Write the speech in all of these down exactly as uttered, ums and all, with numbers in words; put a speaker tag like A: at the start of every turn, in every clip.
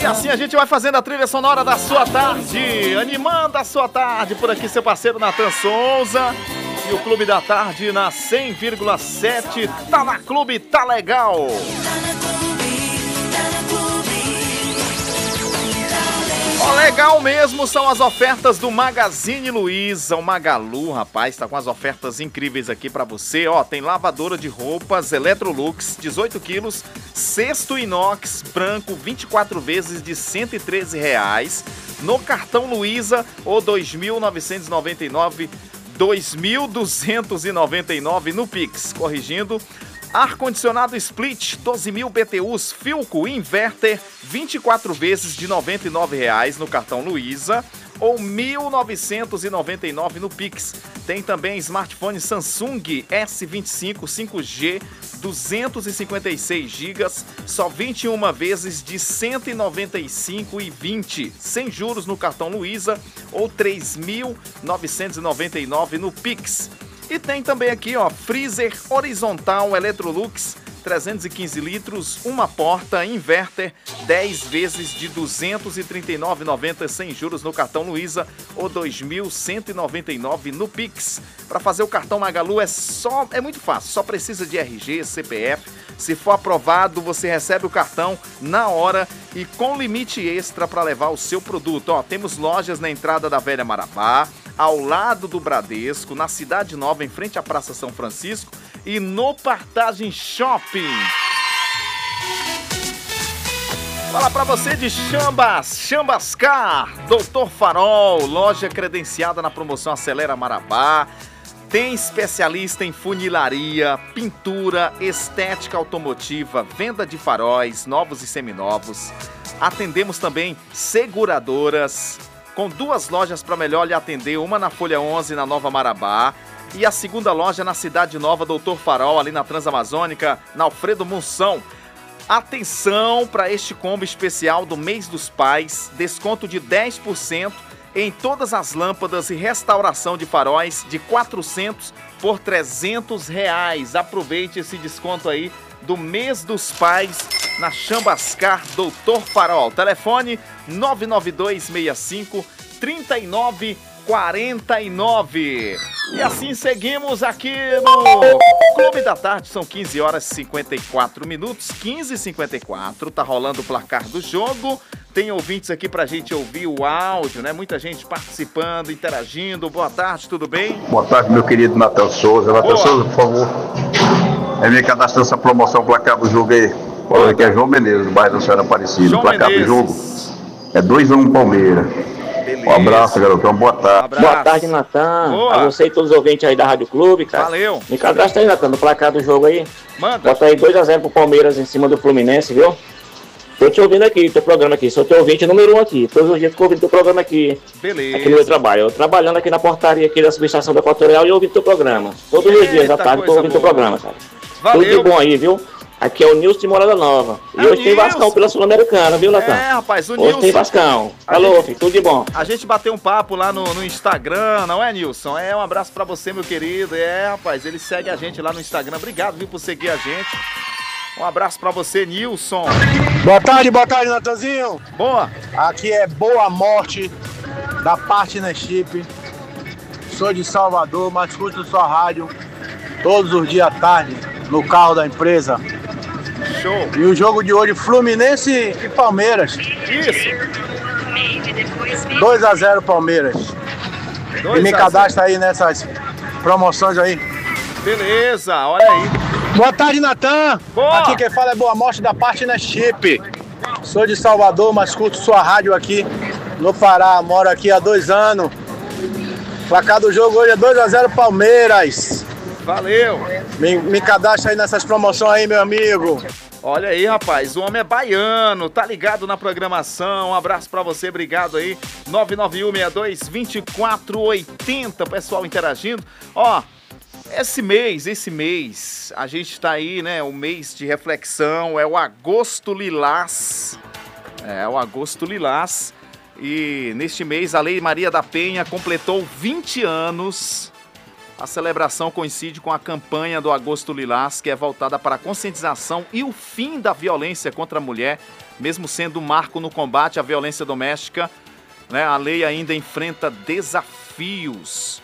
A: assim a gente vai fazendo a trilha sonora da sua tarde, animando a sua tarde. Por aqui seu parceiro Natan Souza. E o Clube da Tarde na cem vírgula sete. Tá na Clube, tá legal. Ó, legal mesmo são as ofertas do Magazine Luiza. O Magalu, rapaz, tá com as ofertas incríveis aqui pra você. Ó, tem lavadora de roupas Electrolux, dezoito quilos, cesto inox branco, vinte e quatro vezes de cento e treze reais. No cartão Luiza, ou dois mil novecentos e noventa e nove, dois mil duzentos e noventa e nove no Pix. Corrigindo. Ar-condicionado Split, doze mil B T Us, Philco Inverter, vinte e quatro vezes de noventa e nove reais no cartão Luiza ou mil novecentos e noventa e nove no Pix. Tem também smartphone Samsung S vinte e cinco cinco G, duzentos e cinquenta e seis gigas, só vinte e uma vezes de cento e noventa e cinco reais e vinte centavos, sem juros no cartão Luiza ou três mil novecentos e noventa e nove no Pix. E tem também aqui, ó, freezer horizontal Electrolux, trezentos e quinze litros, uma porta, inverter, dez vezes de duzentos e trinta e nove reais e noventa centavos sem juros no cartão Luiza ou dois mil cento e noventa e nove reais no Pix. Para fazer o cartão Magalu é só, é muito fácil, só precisa de R G, C P F. Se for aprovado, você recebe o cartão na hora e com limite extra para levar o seu produto. Ó, temos lojas na entrada da Velha Marabá, ao lado do Bradesco, na Cidade Nova, em frente à Praça São Francisco e no Partagem Shopping. Fala pra você de Chambas, Chambas Car, Doutor Farol, loja credenciada na promoção Acelera Marabá. Tem especialista em funilaria, pintura, estética automotiva, venda de faróis, novos e seminovos. Atendemos também seguradoras, com duas lojas para melhor lhe atender, uma na Folha onze, na Nova Marabá, e a segunda loja na Cidade Nova, Doutor Farol, ali na Transamazônica, na Alfredo Munção. Atenção para este combo especial do mês dos pais, desconto de dez por cento em todas as lâmpadas e restauração de faróis de quatrocentos por trezentos reais. Aproveite esse desconto aí do mês dos pais na Chambascar Doutor Farol. Telefone nove nove dois seis cinco, três nove quatro nove. E assim seguimos aqui no Clube da Tarde. São quinze horas e cinquenta e quatro minutos, quinze e cinquenta e quatro. Tá rolando o placar do jogo. Tem ouvintes aqui pra gente ouvir o áudio, né? Muita gente participando, interagindo. Boa tarde, tudo bem?
B: Boa tarde, meu querido Natan Souza. Natan Souza, por favor. É minha cadastra essa promoção, placar do jogo aí. Falando que é João Menezes, do bairro da Senhora Aparecida.
A: João
B: placar
A: Menezes.
B: do jogo é dois a um Palmeiras.
A: Beleza.
B: Um abraço, garotão. Boa tarde.
A: Abraço.
C: Boa tarde, Natan.
A: Boa.
C: A você e todos os ouvintes aí da Rádio Clube, cara.
A: Valeu.
C: Me cadastra aí, Natan, no placar do jogo aí.
A: Manda.
C: Bota aí dois a zero pro Palmeiras em cima do Fluminense, viu? Tô te ouvindo aqui, teu programa aqui. Sou teu ouvinte número um aqui. Todos os dias fico ouvindo teu programa aqui.
A: Beleza.
C: Aqui no meu trabalho. Eu trabalhando aqui na portaria aqui da subestação da Equatorial e ouvindo teu programa. Todos os
A: Eita,
C: dias da tarde tô
A: coisa
C: ouvindo teu
A: boa.
C: programa, cara.
A: Valeu.
C: Tudo de bom aí, viu? Aqui é o Nilson de Morada Nova. E
A: É o
C: hoje tem Vascão
A: Nilson.
C: pela Sul-Americana, viu, Natan?
A: É, rapaz, o
C: Hoje
A: Nilson.
C: tem Vascão.
A: A
C: Alô,
A: gente-
C: filho, tudo de bom.
A: A gente bateu um papo lá no, no Instagram, não é, Nilson? É, um abraço pra você, meu querido. É, rapaz, ele segue a gente lá no Instagram. Obrigado, viu, por seguir a gente. Um abraço pra você, Nilson.
D: Boa tarde, boa tarde, Natanzinho.
A: Boa.
D: Aqui é Boa Morte, da Partnership. Sou de Salvador, mas escuto sua rádio todos os dias à tarde, no carro da empresa.
A: Show.
D: E o jogo de hoje, Fluminense e Palmeiras.
A: Isso.
D: dois a zero Palmeiras.
A: Dois
D: E me
A: a
D: cadastra aí nessas promoções aí.
A: zero. Beleza, olha aí.
D: Boa tarde, Natan.
A: Boa.
D: Aqui quem fala é Boa Morte da Partnership. Sou de Salvador, mas escuto sua rádio aqui no Pará. Moro aqui há dois anos. Placar do jogo hoje é dois a zero Palmeiras.
A: Valeu.
D: Me, me cadastra aí nessas promoções aí, meu amigo.
A: Olha aí, rapaz, o homem é baiano, tá ligado na programação. Um abraço pra você, obrigado aí. nove nove um seis dois, dois quatro oito zero, pessoal interagindo. Ó, esse mês, esse mês, a gente tá aí, né, o mês de reflexão, é o Agosto Lilás. É, o Agosto Lilás. E neste mês a Lei Maria da Penha completou vinte anos. A celebração coincide com a campanha do Agosto Lilás, que é voltada para a conscientização e o fim da violência contra a mulher mesmo sendo um marco no combate à violência doméstica, né, a lei ainda enfrenta desafios.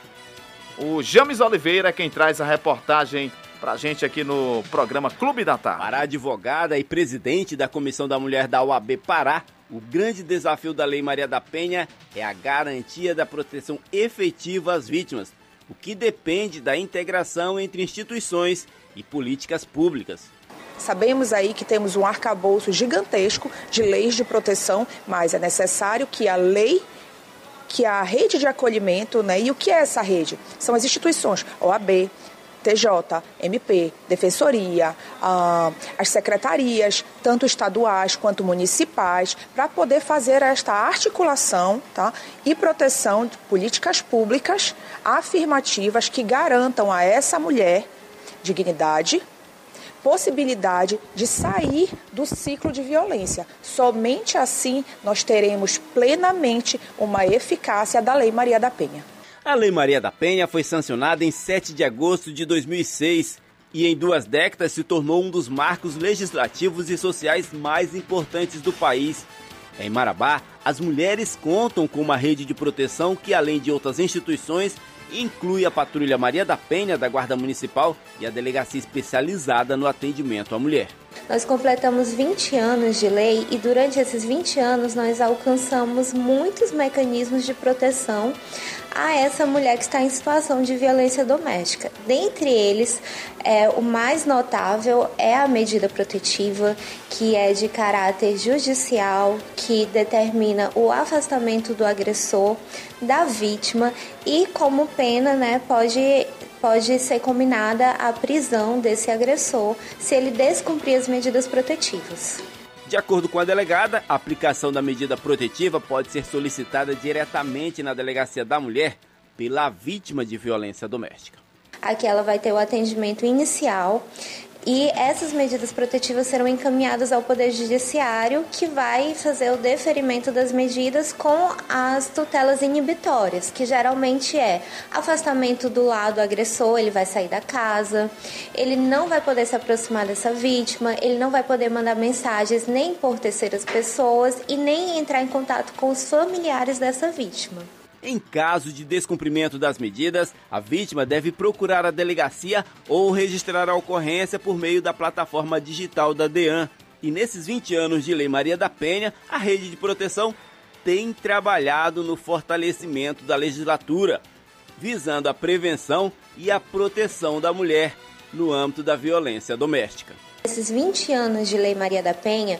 A: O James Oliveira é quem traz a reportagem pra gente aqui no programa Clube da Tarde.
E: Para a advogada e presidente da Comissão da Mulher da O A B Pará, o grande desafio da Lei Maria da Penha é a garantia da proteção efetiva às vítimas, o que depende da integração entre instituições e políticas públicas.
F: Sabemos aí que temos um arcabouço gigantesco de leis de proteção, mas é necessário que a lei, que a rede de acolhimento, né? E o que é essa rede? São as instituições, O A B, T J, M P, Defensoria, ah, as secretarias, tanto estaduais quanto municipais, para poder fazer esta articulação, tá, e proteção de políticas públicas afirmativas que garantam a essa mulher dignidade, possibilidade de sair do ciclo de violência. Somente assim nós teremos plenamente uma eficácia da Lei Maria da Penha.
E: A Lei Maria da Penha foi sancionada em sete de agosto de dois mil e seis e em duas décadas se tornou um dos marcos legislativos e sociais mais importantes do país. Em Marabá, as mulheres contam com uma rede de proteção que, além de outras instituições, inclui a Patrulha Maria da Penha da Guarda Municipal e a Delegacia Especializada no Atendimento à Mulher.
G: Nós completamos vinte anos de lei e durante esses vinte anos nós alcançamos muitos mecanismos de proteção a essa mulher que está em situação de violência doméstica. Dentre eles, é, o mais notável é a medida protetiva, que é de caráter judicial, que determina o afastamento do agressor da vítima e como pena, né, pode... pode ser combinada a prisão desse agressor se ele descumprir as medidas protetivas.
E: De acordo com a delegada, a aplicação da medida protetiva pode ser solicitada diretamente na Delegacia da Mulher pela vítima de violência doméstica.
G: Aqui ela vai ter o atendimento inicial e essas medidas protetivas serão encaminhadas ao Poder Judiciário, que vai fazer o deferimento das medidas com as tutelas inibitórias, que geralmente é afastamento do lado agressor, ele vai sair da casa, ele não vai poder se aproximar dessa vítima, ele não vai poder mandar mensagens nem por terceiras pessoas e nem entrar em contato com os familiares dessa vítima.
E: Em caso de descumprimento das medidas, a vítima deve procurar a delegacia ou registrar a ocorrência por meio da plataforma digital da DEAN. E nesses vinte anos de Lei Maria da Penha, a rede de proteção tem trabalhado no fortalecimento da legislatura, visando a prevenção e a proteção da mulher no âmbito da violência doméstica.
G: Esses vinte anos de Lei Maria da Penha,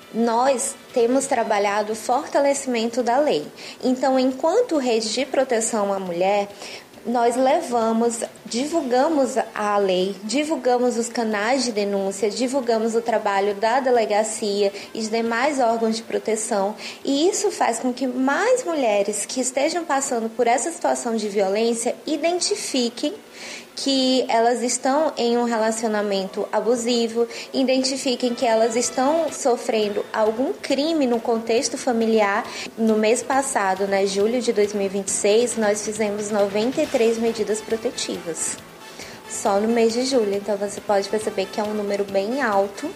G: nós temos trabalhado o fortalecimento da lei. Então, enquanto rede de proteção à mulher, nós levamos, divulgamos a lei, divulgamos os canais de denúncia, divulgamos o trabalho da delegacia e de demais órgãos de proteção, e isso faz com que mais mulheres que estejam passando por essa situação de violência identifiquem que elas estão em um relacionamento abusivo, identifiquem que elas estão sofrendo algum crime no contexto familiar. No mês passado, né, julho de dois mil e vinte e seis, nós fizemos noventa e três medidas protetivas, só no mês de julho. Então você pode perceber que é um número bem alto,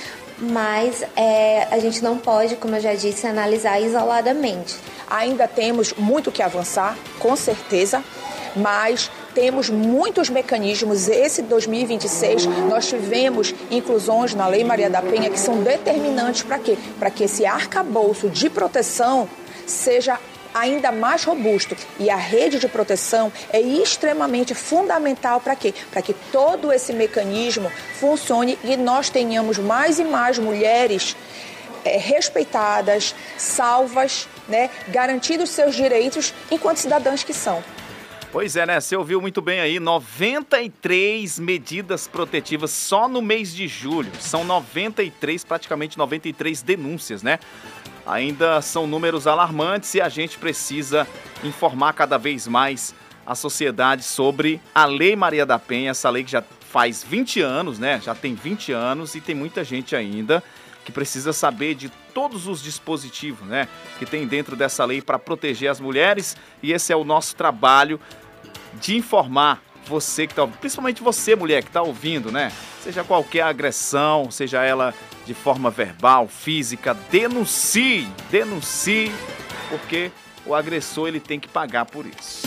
G: mas é, a gente não pode, como eu já disse, analisar isoladamente.
F: Ainda temos muito que avançar, com certeza, mas temos muitos mecanismos. Esse dois mil e vinte e seis nós tivemos inclusões na Lei Maria da Penha que são determinantes para quê? Para que esse arcabouço de proteção seja ainda mais robusto. E a rede de proteção é extremamente fundamental para quê? Para que todo esse mecanismo funcione e nós tenhamos mais e mais mulheres é, respeitadas, salvas, né, garantidos seus direitos enquanto cidadãs que são.
A: Pois é, né? Você ouviu muito bem aí, noventa e três medidas protetivas só no mês de julho. São noventa e três, praticamente noventa e três denúncias, né? Ainda são números alarmantes e a gente precisa informar cada vez mais a sociedade sobre a Lei Maria da Penha, essa lei que já faz vinte anos, né? Já tem vinte anos e tem muita gente ainda que precisa saber de todos os dispositivos, né, que tem dentro dessa lei para proteger as mulheres, e esse é o nosso trabalho de informar você que tá, principalmente você, mulher, que tá ouvindo, né? Seja qualquer agressão, seja ela de forma verbal, física, denuncie, denuncie, porque o agressor ele tem que pagar por isso.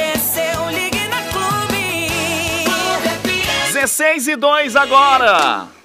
H: Aconteceu, ligue na Clube.
A: dezesseis e dois agora.